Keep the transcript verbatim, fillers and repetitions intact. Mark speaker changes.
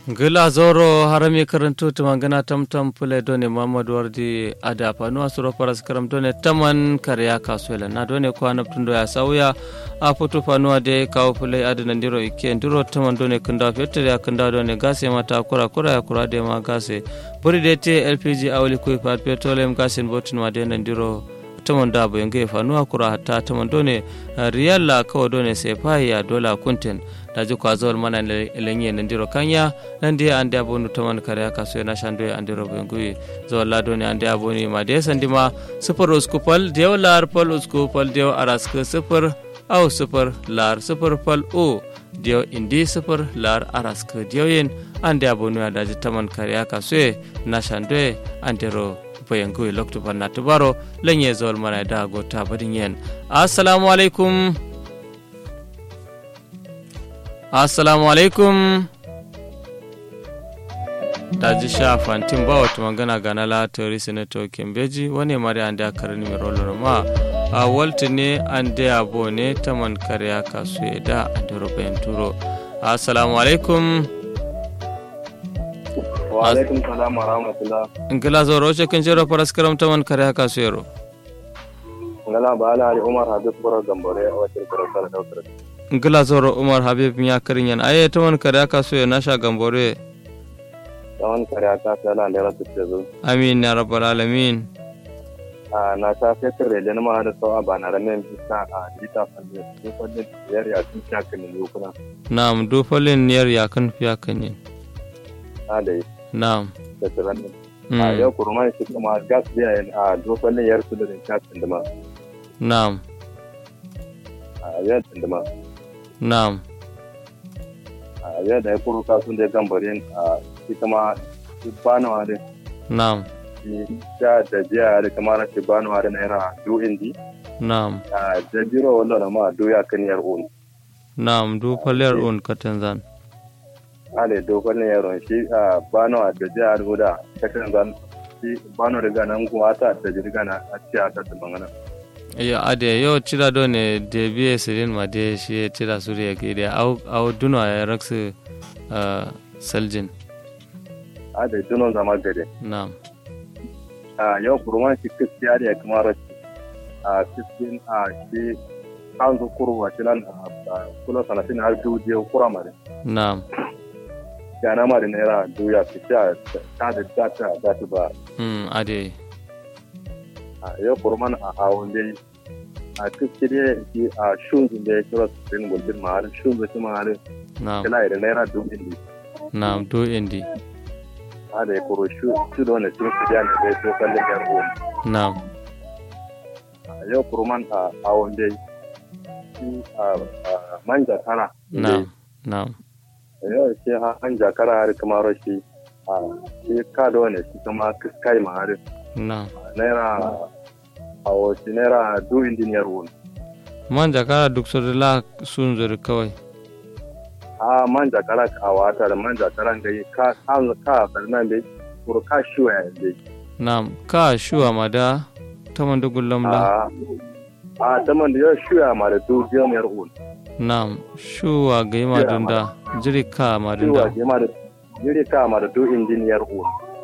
Speaker 1: gila zoro harami karanto tumangana tamtam pule done Muhammad Wardi ada panu asuro paras karam done taman karya kasuela na done ko anaptundo ya sauya a foto panu ade kawo pule ada ndiro ike ndiro taman done kunda fete ya kunda done gase mata kura kura ya kura de ma gase buri dete L P G awli ko pat petroleum gasen botin ma de ndiro taman da bo yenge fanu akura hatta taman done riyalla kawo done sefa ya dola kunten daji ko azol mana lenye ndiro kanya nandi ande abonu taman kare kaso na shando andiro bengui zolla doni ande aboni ma de sandima super uskupal dew lar pal uskupal dew arask super au super lar super pal o dew indi super lar arask dew yen ande abonu daji taman kare kaso na shando andiro bengui lokto banna tubaro lenye zol mana da gota badingen. Assalamu alaikum. Assalamu alaikum. Daji sha fantin ba wata magana gana la tori senator Kembeji wani mari ande akarni mi rolo ma a walti ne ande abo ne taman kariya kasu da andoro benturo. Assalamu alaikum.
Speaker 2: Wa alaikum salam wa rahmatullah.
Speaker 1: Ngala zoro che kanjero paraskaram taman kariya kasu yero.
Speaker 2: Ngala bala ali Umar Habib Boro Gambore o tirkoro sala dawtra.
Speaker 1: Ngila zoro Umar Habib ya karinyan aye taman kare ka so na sha gambore
Speaker 2: taman kare ka so la lera tutsezo
Speaker 1: amin ya rabbal alamin
Speaker 2: a na ta fetre le ma da so abana ramen bisa a dita fande ko fande yar ya tun ta kan ne kuna
Speaker 1: na'am do falin yar ya kan fiya kan ne
Speaker 2: a dai
Speaker 1: na'am
Speaker 2: da tsaran a yau kurma shi kuma gas biya a do falin yar su da ta kan da ma
Speaker 1: na'am
Speaker 2: a yau da ma
Speaker 1: Na'am.
Speaker 2: A yadda ya kuru kasun da gambarin a ita ma banawa da.
Speaker 1: Na'am.
Speaker 2: Ya da jiya da kamar ce banawa da naira du indi.
Speaker 1: Na'am.
Speaker 2: A da jiro wannan ma do ya kan yar un.
Speaker 1: Na'am, do faller un katanzan.
Speaker 2: Ale do fallen yaron shi a banawa da jiya da katanzan shi banawa daga nan kuma ta da jirga na a ciya ta bangana.
Speaker 1: Yo ade yo tira do ne de biye sirin ma de shi tira suriya ke de au au duno ya raksu saljin
Speaker 2: ade duno zama gade
Speaker 1: na'am
Speaker 2: a yau kurman shi kiskiya da kamar a kiskin a shi an zo kurwa shi nan kula sanatin har dujiya kura mare
Speaker 1: na'am
Speaker 2: yana ma da naira duya fita ta da data data ba
Speaker 1: mm ade
Speaker 2: yau kurman a awon dai a kiskire shi a shunzun da ya kira su tsayin gulbin mahalin shunzun shi mahalin kila da naira dubu indi
Speaker 1: na do indi
Speaker 2: a da ya kuro shi da wani sun su jani da ya so kallon yar goma
Speaker 1: na
Speaker 2: yau kurman a awon dai shi a manja kara
Speaker 1: na na
Speaker 2: yau shi a manja kara har kamar shi a shi ka da wani shi kama kiskai mahalin
Speaker 1: na
Speaker 2: naira awo shi naira du indiniyar wun
Speaker 1: man jakara duk su la sun zuri kawai
Speaker 2: a man jakara a wata da man jakara ga yi ka kan ka sannan dai kur ka shuwa ya dai
Speaker 1: na'am ka shuwa ma da taman da gullam la
Speaker 2: a taman da ya shuwa ma da du jiyar wun
Speaker 1: na'am shuwa ga yi ma dunda jiri ka ma dunda
Speaker 2: shuwa ga ma da jiri ka ma da du indiniyar wun